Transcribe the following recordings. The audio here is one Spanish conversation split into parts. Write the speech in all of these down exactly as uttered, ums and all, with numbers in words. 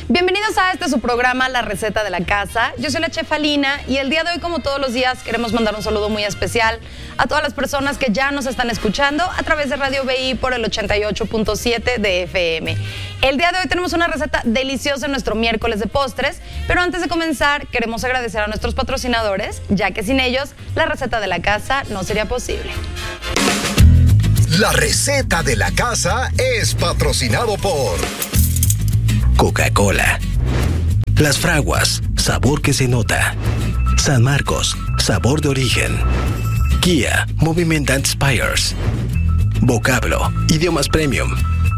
Bienvenidos a este su programa, La Receta de la Casa. Yo soy la chef Alina y el día de hoy, como todos los días, queremos mandar un saludo muy especial a todas las personas que ya nos están escuchando a través de Radio B I por el ochenta y ocho punto siete de F M. El día de hoy tenemos una receta deliciosa en nuestro miércoles de postres, pero antes de comenzar queremos agradecer a nuestros patrocinadores, ya que sin ellos La Receta de la Casa no sería posible. La Receta de la Casa es patrocinado por Coca-Cola, Las Fraguas, sabor que se nota, San Marcos, sabor de origen, Kia, Movement that Inspires, Vocablo, idiomas premium.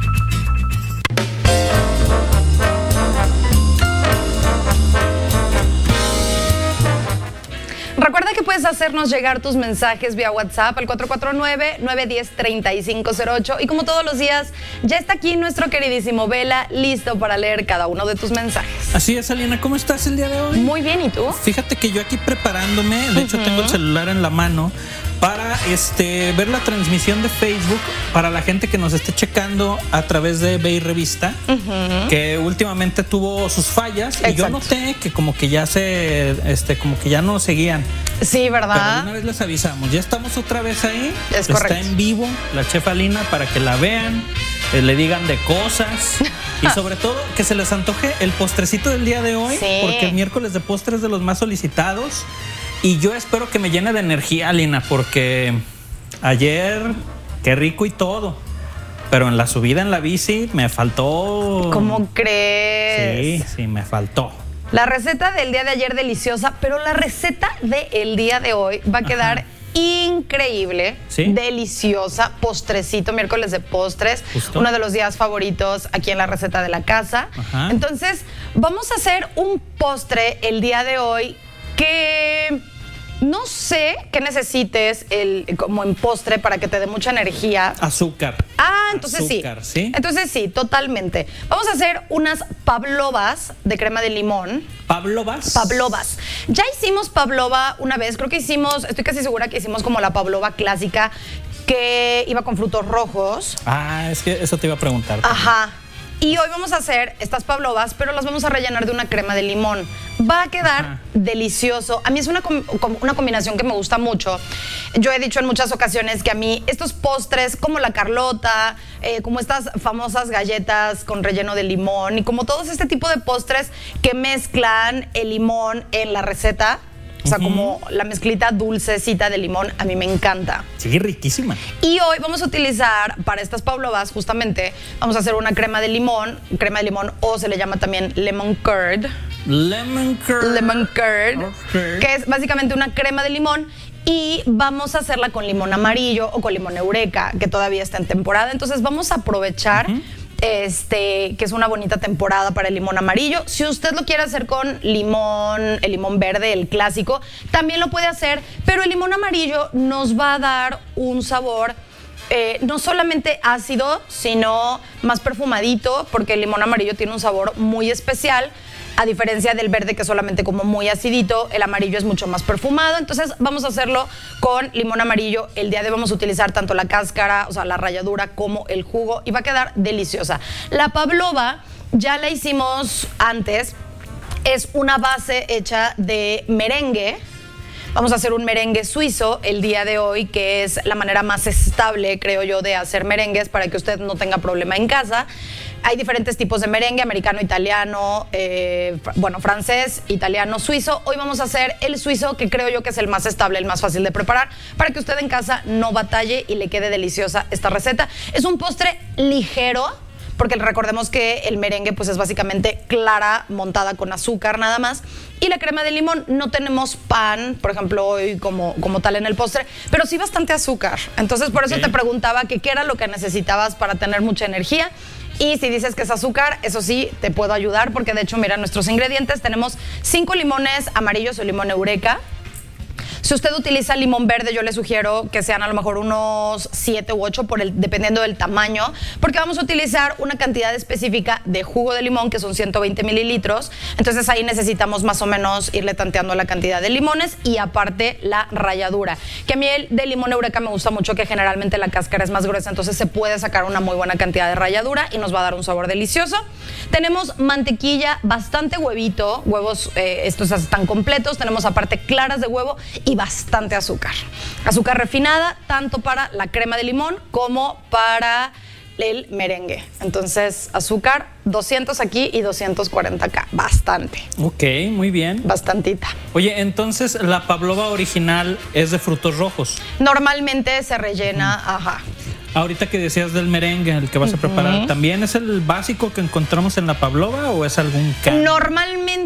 Recuerda que puedes hacernos llegar tus mensajes vía WhatsApp al cuatro cuatro nueve, nueve uno cero, tres cinco cero ocho y como todos los días ya está aquí nuestro queridísimo Vela listo para leer cada uno de tus mensajes. Así es, Alina, ¿cómo estás el día de hoy? Muy bien, ¿y tú? Fíjate que yo aquí preparándome, de uh-huh. hecho tengo el celular en la mano para este ver la transmisión de Facebook para la gente que nos esté checando a través de B I Revista, uh-huh. que últimamente tuvo sus fallas. Exacto. Y yo noté que como que ya se este como que ya no seguían. Sí, ¿verdad? Pero una vez les avisamos, ya estamos otra vez ahí. Es correcto. Está en vivo la chef Alina para que la vean, eh, le digan de cosas y sobre todo que se les antoje el postrecito del día de hoy, sí. porque el miércoles de postres es de los más solicitados. Y yo espero que me llene de energía, Alina, porque ayer, qué rico y todo, pero en la subida en la bici me faltó. ¿Cómo crees? Sí, sí, me faltó. La receta del día de ayer deliciosa, pero la receta del día de hoy va a quedar Ajá. increíble, ¿sí? Deliciosa, postrecito, miércoles de postres, Justo. Uno de los días favoritos aquí en La Receta de la Casa. Ajá. Entonces, vamos a hacer un postre el día de hoy que no sé qué necesites el, como en postre para que te dé mucha energía. Azúcar. Ah, entonces Azúcar, sí. sí. Entonces sí, totalmente. Vamos a hacer unas pavlovas de crema de limón. ¿Pavlovas? Pavlovas. Ya hicimos pavlova una vez, creo que hicimos, estoy casi segura que hicimos como la pavlova clásica que iba con frutos rojos. Ah, es que eso te iba a preguntar. Ajá. Y hoy vamos a hacer estas pavlovas, pero las vamos a rellenar de una crema de limón. Va a quedar Ajá. delicioso. A mí es una, una combinación que me gusta mucho. Yo he dicho en muchas ocasiones que a mí estos postres, como la Carlota, eh, como estas famosas galletas con relleno de limón y como todos este tipo de postres que mezclan el limón en la receta, o sea, uh-huh. como la mezclita dulcecita de limón, a mí me encanta. Sí, riquísima. Y hoy vamos a utilizar, para estas pavlovas, justamente, vamos a hacer una crema de limón, crema de limón, o se le llama también lemon curd. Lemon curd. Lemon curd, okay. que es básicamente una crema de limón. Y vamos a hacerla con limón amarillo o con limón eureka, que todavía está en temporada. Entonces vamos a aprovechar... Uh-huh. Este, que es una bonita temporada para el limón amarillo. Si usted lo quiere hacer con limón, el limón verde, el clásico, también lo puede hacer, pero el limón amarillo nos va a dar un sabor eh, no solamente ácido, sino más perfumadito, porque el limón amarillo tiene un sabor muy especial. A diferencia del verde, que es solamente como muy acidito, el amarillo es mucho más perfumado. Entonces vamos a hacerlo con limón amarillo. El día de hoy vamos a utilizar tanto la cáscara, o sea, la ralladura, como el jugo, y va a quedar deliciosa. La pavlova ya la hicimos antes. Es una base hecha de merengue. Vamos a hacer un merengue suizo el día de hoy, que es la manera más estable, creo yo, de hacer merengues para que usted no tenga problema en casa. Hay diferentes tipos de merengue, americano, italiano, eh, bueno, francés, italiano, suizo. Hoy vamos a hacer el suizo, que creo yo que es el más estable, el más fácil de preparar, para que usted en casa no batalle y le quede deliciosa esta receta. Es un postre ligero, porque recordemos que el merengue pues es básicamente clara montada con azúcar nada más, y la crema de limón, no tenemos pan, por ejemplo, hoy como, como tal en el postre, pero sí bastante azúcar. Entonces por eso okay. te preguntaba que qué era lo que necesitabas para tener mucha energía. Y si dices que es azúcar, eso sí, te puedo ayudar, porque de hecho, mira, nuestros ingredientes, tenemos cinco limones amarillos o limón eureka. Si usted utiliza limón verde, yo le sugiero que sean a lo mejor unos siete u ocho, por el, dependiendo del tamaño, porque vamos a utilizar una cantidad específica de jugo de limón, que son ciento veinte mililitros. Entonces ahí necesitamos más o menos irle tanteando la cantidad de limones y aparte la ralladura. Que a mí el de limón eureka me gusta mucho, que generalmente la cáscara es más gruesa, entonces se puede sacar una muy buena cantidad de ralladura y nos va a dar un sabor delicioso. Tenemos mantequilla, bastante huevito, huevos, eh, estos están completos. Tenemos aparte claras de huevo y bastante azúcar. Azúcar refinada, tanto para la crema de limón como para el merengue. Entonces, azúcar, doscientos aquí y doscientos cuarenta acá. Bastante. Ok, muy bien. Bastantita. Oye, entonces, la pavlova original es de frutos rojos. Normalmente se rellena, mm. ajá. Ahorita que decías del merengue, el que vas a preparar, ¿también es el básico que encontramos en la pavlova o es algún cambio? Normalmente